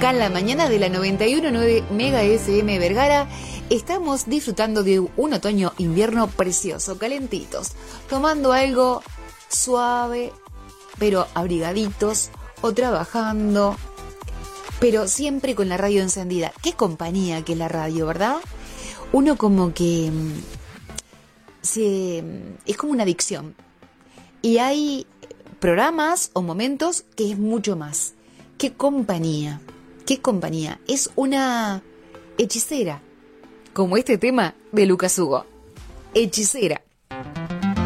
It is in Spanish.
acá en la mañana de la 91.9 Mega FM Vergara. Estamos disfrutando de un otoño-invierno precioso, calentitos, tomando algo suave, pero abrigaditos, o trabajando, pero siempre con la radio encendida. Qué compañía que es la radio, ¿verdad? Uno como que es como una adicción. Y hay programas o momentos que es mucho más. Qué compañía, qué compañía. Es una hechicera, como este tema de Lucas Hugo. Hechicera.